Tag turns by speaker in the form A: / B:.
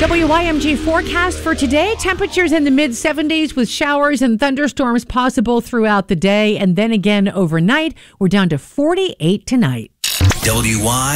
A: WYMG forecast for today. Temperatures in the mid-70s with showers and thunderstorms possible throughout the day. And then again overnight, we're down to 48 tonight.
B: WY